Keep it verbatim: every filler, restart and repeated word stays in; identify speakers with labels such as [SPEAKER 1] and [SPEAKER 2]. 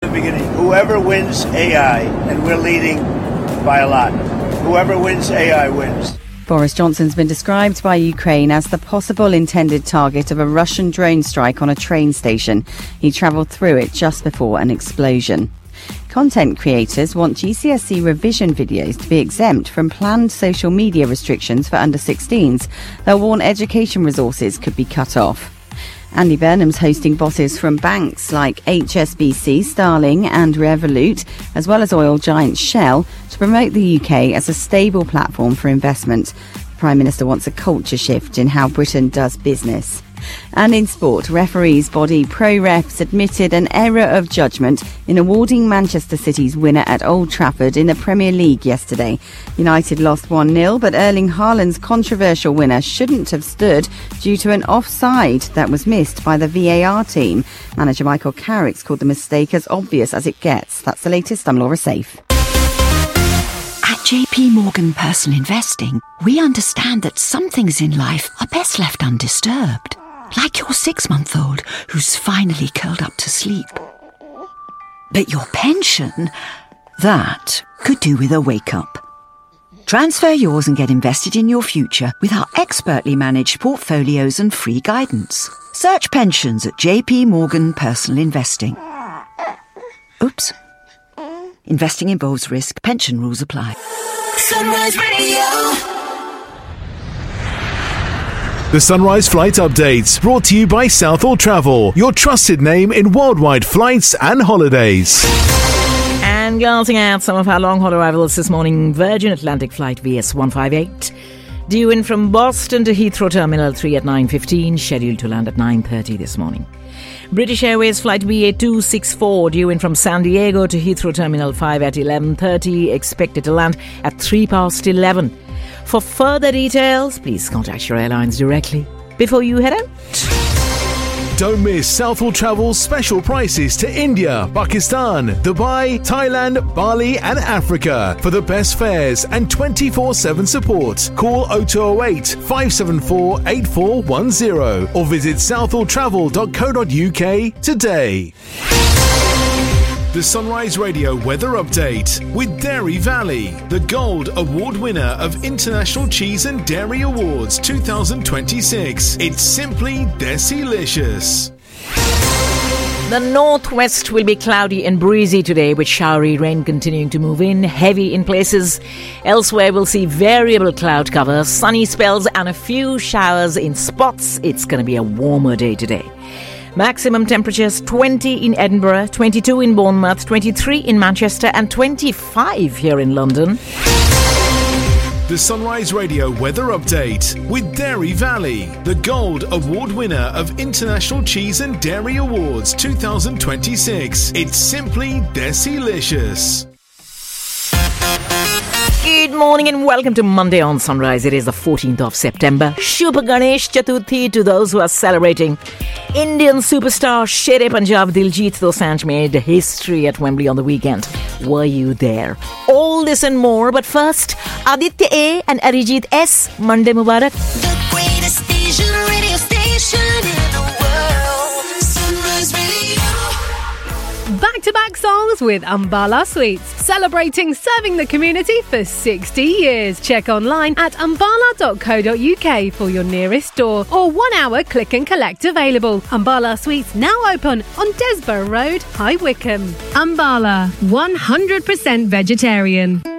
[SPEAKER 1] beginning. Whoever wins A I, and we're leading by a lot, whoever wins A I wins.
[SPEAKER 2] Boris Johnson's been described by Ukraine as the possible intended target of a Russian drone strike on a train station. He travelled through it just before an explosion. Content creators want G C S E revision videos to be exempt from planned social media restrictions for under sixteens. They'll warn education resources could be cut off. Andy Burnham's hosting bosses from banks like H S B C, Starling and Revolut, as well as oil giant Shell, to promote the U K as a stable platform for investment. The Prime Minister wants a culture shift in how Britain does business. And in sport, referees body ProRefs admitted an error of judgment in awarding Manchester City's winner at Old Trafford in the Premier League yesterday. United lost one nil, but Erling Haaland's controversial winner shouldn't have stood due to an offside that was missed by the V A R team. Manager Michael Carrick's called the mistake as obvious as it gets. That's the latest. I'm Laura Safe.
[SPEAKER 3] At J P Morgan Personal Investing, we understand that some things in life are best left undisturbed. Like your six-month-old who's finally curled up to sleep. But your pension, that could do with a wake-up. Transfer yours and get invested in your future with our expertly managed portfolios and free guidance. Search pensions at J P Morgan Personal Investing. Oops. Investing involves risk. Pension rules apply.
[SPEAKER 4] Sunrise Radio.
[SPEAKER 5] The Sunrise Flight Updates, brought to you by Southall Travel, your trusted name in worldwide flights and holidays.
[SPEAKER 6] And glancing at some of our long-haul arrivals this morning, Virgin Atlantic Flight V S one fifty-eight, due in from Boston to Heathrow Terminal three at nine fifteen, scheduled to land at nine thirty this morning. British Airways Flight B A two sixty-four, due in from San Diego to Heathrow Terminal five at eleven thirty, expected to land at three past eleven. For further details, please contact your airlines directly before you head out.
[SPEAKER 5] Don't miss Southall Travel's special prices to India, Pakistan, Dubai, Thailand, Bali and Africa for the best fares and twenty-four seven support. Call oh two oh eight, five seven four, eight four one oh or visit southall travel dot co dot uk today. The Sunrise Radio Weather Update with Dairy Valley, the Gold Award winner of International Cheese and Dairy Awards twenty twenty-six. It's simply Desilicious.
[SPEAKER 6] The northwest will be cloudy and breezy today, with showery rain continuing to move in, heavy in places. Elsewhere, we'll see variable cloud cover, sunny spells and a few showers in spots. It's going to be a warmer day today. Maximum temperatures twenty in Edinburgh, twenty-two in Bournemouth, twenty-three in Manchester and twenty-five here in London.
[SPEAKER 5] The Sunrise Radio Weather Update with Dairy Valley, the Gold Award winner of International Cheese and Dairy Awards twenty twenty-six. It's simply Desilicious.
[SPEAKER 6] Good morning and welcome to Monday on Sunrise. It is the fourteenth of September. Shubh Ganesh Chaturthi to those who are celebrating. Indian superstar Sher Punjab Diljit Dosanjh made history at Wembley on the weekend. Were you there? All this and more, but first, Aditya A and Arijit S. Monday Mubarak.
[SPEAKER 4] The greatest Asian radio station in the world. Sunrise Radio.
[SPEAKER 7] Back-to-back songs with Ambala Sweets, celebrating serving the community for sixty years. Check online at ambala dot co dot uk for your nearest store or one-hour click and collect available. Ambala Sweets now open on Desborough Road, High Wycombe. Ambala, one hundred percent vegetarian.